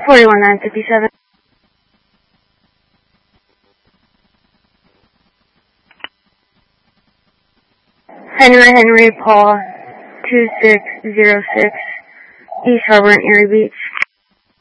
41957. Henry Paul 2606 East Harbor and Erie Beach.